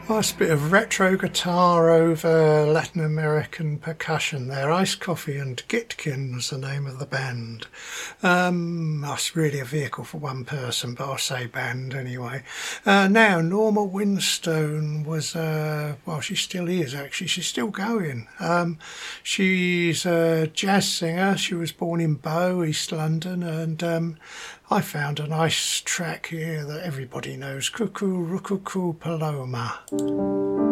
Nice bit of retro guitar over Latin American percussion there. Iced Coffee and Gitkin was the name of the band. That's really a vehicle for one person, but I'll say band anyway. Now, Norma Winstone was, well, she still is actually, she's still going. She's a jazz singer. She was born in Bow, East London, and I found a nice track here that everybody knows, Cuckoo Rookoo Paloma.